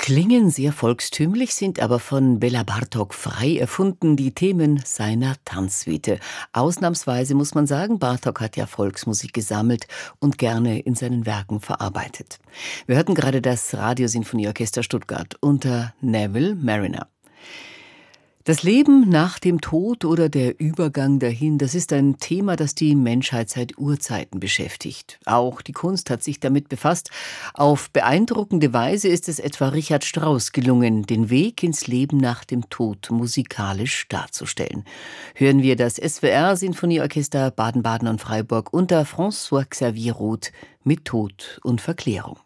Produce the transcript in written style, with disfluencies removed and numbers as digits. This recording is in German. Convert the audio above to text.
Klingen sehr volkstümlich, sind aber von Bela Bartok frei erfunden, die Themen seiner Tanzsuite. Ausnahmsweise muss man sagen, Bartok hat ja Volksmusik gesammelt und gerne in seinen Werken verarbeitet. Wir hörten gerade das Radiosinfonieorchester Stuttgart unter Neville Marriner. Das Leben nach dem Tod oder der Übergang dahin, das ist ein Thema, das die Menschheit seit Urzeiten beschäftigt. Auch die Kunst hat sich damit befasst. Auf beeindruckende Weise ist es etwa Richard Strauss gelungen, den Weg ins Leben nach dem Tod musikalisch darzustellen. Hören wir das SWR-Sinfonieorchester Baden-Baden und Freiburg unter François Xavier Roth mit Tod und Verklärung.